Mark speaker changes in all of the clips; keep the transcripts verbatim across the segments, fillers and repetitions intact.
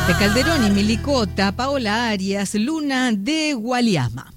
Speaker 1: de Calderón y Milicota, Paola Arias, Luna de Gualiama.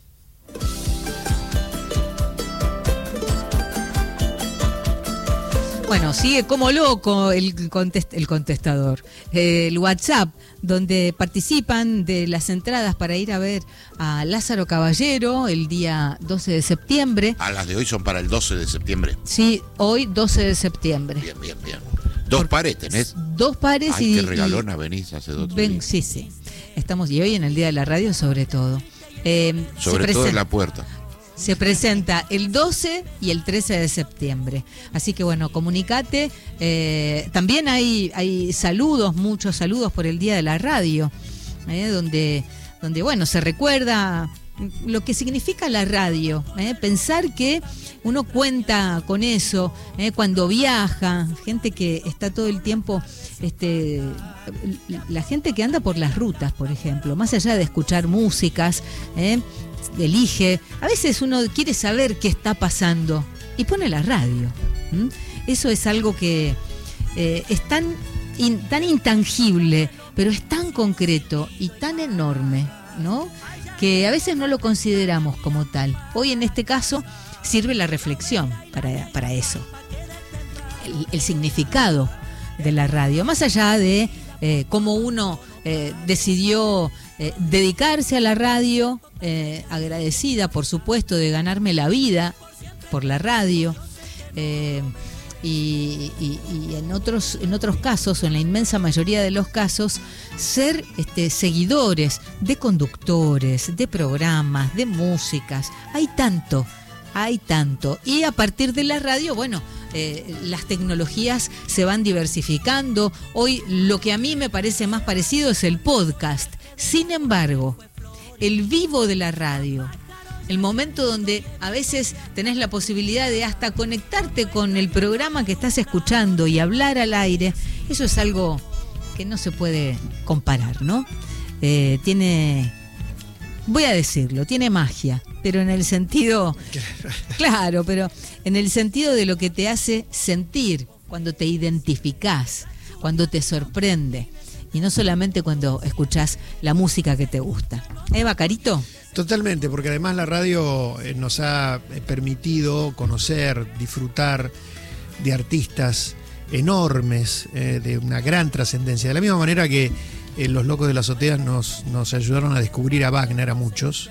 Speaker 1: Bueno, sigue como loco el, contest, el contestador, eh, el WhatsApp, donde participan de las entradas para ir a ver a Lázaro Caballero el día doce de septiembre.
Speaker 2: Ah, las de hoy son para el doce de septiembre.
Speaker 1: Sí, hoy doce de septiembre.
Speaker 2: Bien, bien, bien. Dos Por, pares tenés.
Speaker 1: Dos pares.
Speaker 2: Ay,
Speaker 1: y...
Speaker 2: qué regalona venís hace dos
Speaker 1: ven,
Speaker 2: días.
Speaker 1: Sí, sí. Estamos, y hoy en el Día de la Radio sobre todo. Eh,
Speaker 2: sobre todo en la puerta.
Speaker 1: Se presenta el doce y el trece de septiembre. Así que bueno, comunicate. Eh, también hay, hay saludos, muchos saludos por el Día de la Radio, eh, donde, donde bueno, se recuerda lo que significa la radio. Eh, pensar que uno cuenta con eso eh, cuando viaja, gente que está todo el tiempo, este, la gente que anda por las rutas, por ejemplo, más allá de escuchar músicas, eh, elige, a veces uno quiere saber qué está pasando y pone la radio. ¿Mm? Eso es algo que eh, es tan, in, tan intangible, pero es tan concreto y tan enorme, ¿no? Que a veces no lo consideramos como tal. Hoy en este caso sirve la reflexión para, para eso. El, el significado de la radio, más allá de eh, cómo uno eh, decidió eh, dedicarse a la radio, eh, agradecida por supuesto de ganarme la vida por la radio, eh, y, y, y en otros en otros casos, o en la inmensa mayoría de los casos, ser este, seguidores de conductores, de programas, de músicas. Hay tanto, hay tanto. Y a partir de la radio, bueno, eh, las tecnologías se van diversificando. Hoy lo que a mí me parece más parecido es el podcast. Sin embargo, el vivo de la radio, el momento donde a veces tenés la posibilidad de hasta conectarte con el programa que estás escuchando y hablar al aire, eso es algo que no se puede comparar, ¿no? Eh, tiene, voy a decirlo, tiene magia, pero en el sentido, claro, pero en el sentido de lo que te hace sentir cuando te identificás, cuando te sorprende, y no solamente cuando escuchás la música que te gusta. ¿Eva, Carito?
Speaker 3: Totalmente, porque además la radio nos ha permitido conocer, disfrutar de artistas enormes, eh, de una gran trascendencia. De la misma manera que eh, los Locos de la Azotea nos, nos ayudaron a descubrir a Wagner, a muchos.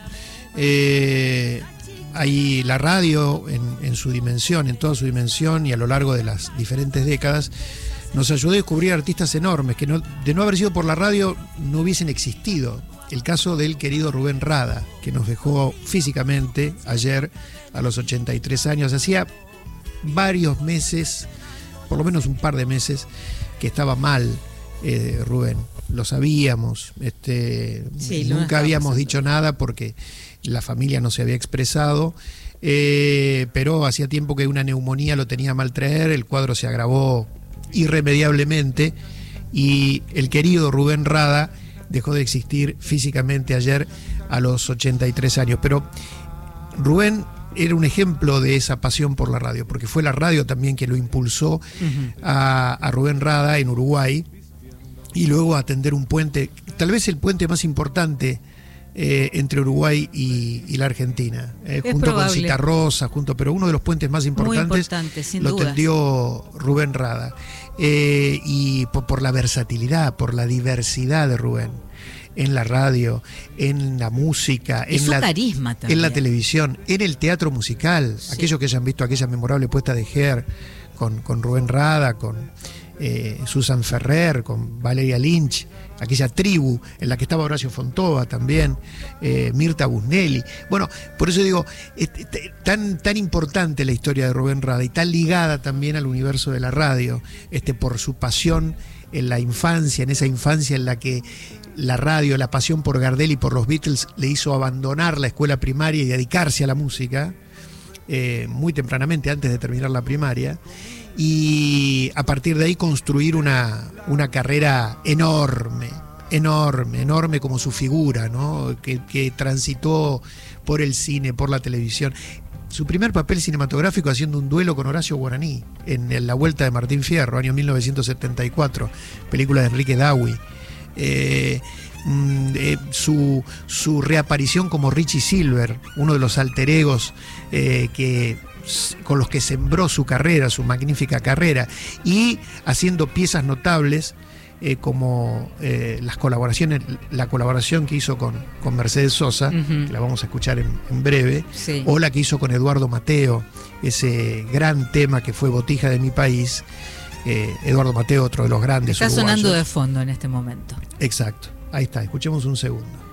Speaker 3: Eh, ahí la radio en, en su dimensión, en toda su dimensión y a lo largo de las diferentes décadas, nos ayudó a descubrir artistas enormes que no, de no haber sido por la radio no hubiesen existido. El caso del querido Rubén Rada, que nos dejó físicamente ayer a los ochenta y tres años. Hacía varios meses, por lo menos un par de meses, que estaba mal eh, Rubén. Lo sabíamos, este, sí, nunca habíamos pasando. dicho nada porque la familia no se había expresado, eh, pero hacía tiempo que una neumonía lo tenía mal traer, el cuadro se agravó irremediablemente y el querido Rubén Rada dejó de existir físicamente ayer a los ochenta y tres años. Pero Rubén era un ejemplo de esa pasión por la radio, porque fue la radio también que lo impulsó uh-huh. a, a Rubén Rada en Uruguay, y luego a tender un puente, tal vez el puente más importante eh, entre Uruguay y, y la Argentina, eh, junto probable. con Citarrosa, junto, pero uno de los puentes más importantes importante, sin lo dudas. tendió Rubén Rada. Eh, y por, por la versatilidad, por la diversidad de Rubén en la radio, en la música,
Speaker 1: y
Speaker 2: en
Speaker 1: su
Speaker 2: la,
Speaker 1: carisma también.
Speaker 2: en la televisión, en el teatro musical. Sí. Aquellos que hayan visto aquella memorable puesta de Ger con, con Rubén Rada, con eh, Susan Ferrer, con Valeria Lynch, aquella tribu en la que estaba Horacio Fontova también, eh, Mirta Busnelli. Bueno, por eso digo, es, es, tan, tan importante la historia de Rubén Rada y tan ligada también al universo de la radio, este, por su pasión en la infancia, en esa infancia en la que la radio, la pasión por Gardel y por los Beatles le hizo abandonar la escuela primaria y dedicarse a la música, eh, muy tempranamente, antes de terminar la primaria, y a partir de ahí construir una, una carrera enorme, enorme, enorme como su figura, ¿no? Que, que transitó por el cine, por la televisión. Su primer papel cinematográfico haciendo un duelo con Horacio Guaraní en La Vuelta de Martín Fierro, año mil novecientos setenta y cuatro, película de Enrique Dawi.
Speaker 3: eh, eh, su, su reaparición como Richie Silver, uno de los alter egos eh, que, con los que sembró su carrera, su magnífica carrera, y haciendo piezas notables eh, como eh, las colaboraciones, la colaboración que hizo con, con Mercedes Sosa, uh-huh. que la vamos a escuchar en, en breve,
Speaker 1: sí.
Speaker 3: o la que hizo con Eduardo Mateo, ese gran tema que fue Botija de mi país. eh, Eduardo Mateo, otro de los grandes
Speaker 1: está
Speaker 3: uruguayos.
Speaker 1: Sonando de fondo en este momento.
Speaker 3: Exacto, ahí está, escuchemos un segundo.